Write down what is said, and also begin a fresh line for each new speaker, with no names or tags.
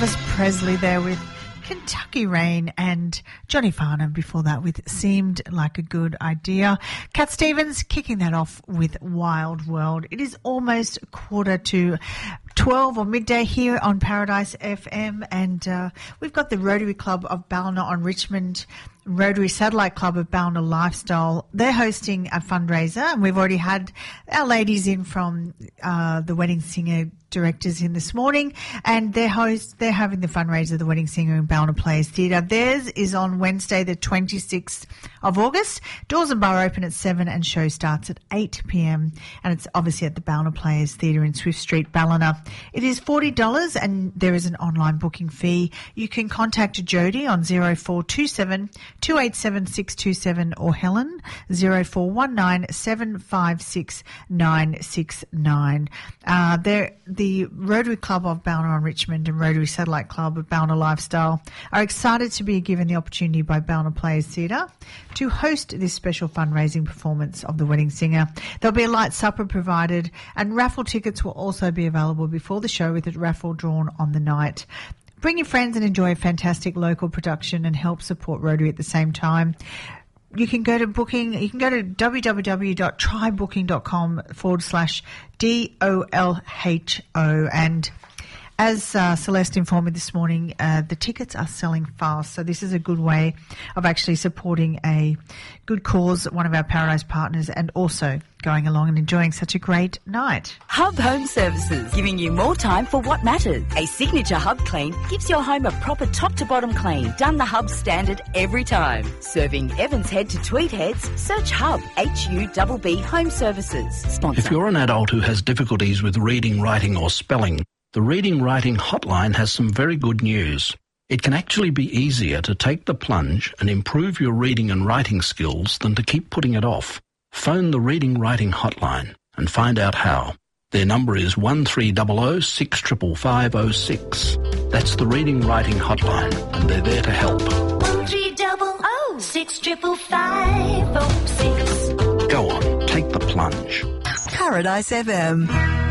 Elvis Presley there with Kentucky Rain, and Johnny Farnham before that with Seemed Like a Good Idea. Cat Stevens kicking that off with Wild World. It is almost 12 or midday here on Paradise FM, and we've got the Rotary Club of Ballina on Richmond, Rotary Satellite Club of Ballina Lifestyle. They're hosting a fundraiser, and we've already had our ladies in from the Wedding Singer directors in this morning, and they're having the fundraiser, the Wedding Singer in Ballina Players Theatre. Theirs is on Wednesday the 26th of August. Doors and bar open at 7 and show starts at 8 p.m, and it's obviously at the Ballina Players Theatre in Swift Street, Ballina. It is $40 and there is an online booking fee. You can contact Jody on 0427 287 627 or Helen 0419 756 969. The Rotary Club of Ballina on Richmond and Rotary Satellite Club of Ballina Lifestyle are excited to be given the opportunity by Ballina Players Theatre to host this special fundraising performance of The Wedding Singer. There'll be a light supper provided, and raffle tickets will also be available before the show, with a raffle drawn on the night. Bring your friends and enjoy a fantastic local production and help support Rotary at the same time. You can go to booking. You can go to www.trybooking.com/DOLHO. And as Celeste informed me this morning, the tickets are selling fast. So this is a good way of actually supporting a good cause, one of our Paradise partners, and also going along and enjoying such a great night.
Hub Home Services, giving you more time for what matters. A signature Hub clean gives your home a proper top-to-bottom clean, done the Hub standard every time. Serving Evans Head to Tweed Heads, search Hub, HUBB Home Services. Sponsor.
If you're an adult who has difficulties with reading, writing or spelling, the Reading Writing Hotline has some very good news. It can actually be easier to take the plunge and improve your reading and writing skills than to keep putting it off. Phone the Reading Writing Hotline and find out how. Their number is 1300 65506. That's the Reading Writing Hotline, and they're there to help.
1300 65506.
Go on, take the plunge.
Paradise FM.